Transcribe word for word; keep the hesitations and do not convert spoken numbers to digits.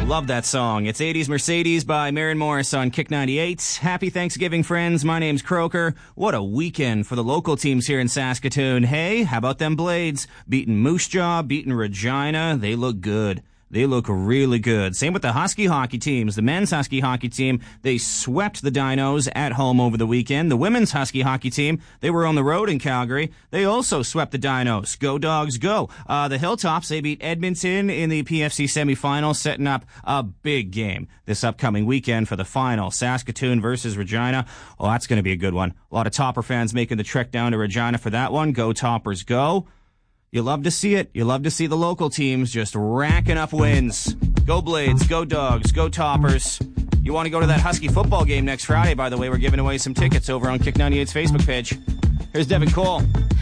Love that song. It's eighties Mercedes by Maren Morris on Kick ninety-eight. Happy Thanksgiving, friends. My name's Croker. What a weekend for the local teams here in Saskatoon. Hey, how about them Blades? Beating Moose Jaw, beating Regina. They look good. They look really good. Same with the Husky hockey teams. The men's Husky hockey team, they swept the Dinos at home over the weekend. The women's Husky hockey team, they were on the road in Calgary. They also swept the Dinos. Go Dogs, go. Uh, the Hilltops, they beat Edmonton in the P F C semifinals, setting up a big game this upcoming weekend for the final. Saskatoon versus Regina. Oh, that's going to be a good one. A lot of Topper fans making the trek down to Regina for that one. Go Toppers, go. You love to see it. You love to see the local teams just racking up wins. Go Blades, go Dogs, go Toppers. You want to go to that Husky football game next Friday, by the way. We're giving away some tickets over on Kick ninety-eight's Facebook page. Here's Devin Cole.